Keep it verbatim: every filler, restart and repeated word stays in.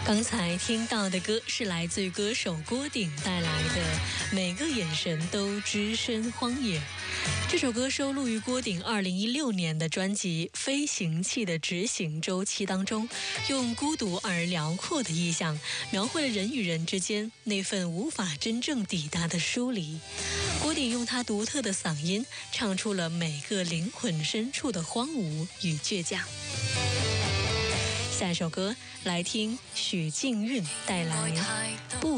刚才听到的歌是来自于歌手郭顶带来的《每个眼神都只身荒野》。这首歌收录于郭顶二零一六年的专辑《飞行器的执行周期》当中，用孤独而辽阔的意象，描绘了人与人之间那份无法真正抵达的疏离。郭顶用他独特的嗓音，唱出了每个灵魂深处的荒芜与倔强。下一首歌来听许静韵带来《不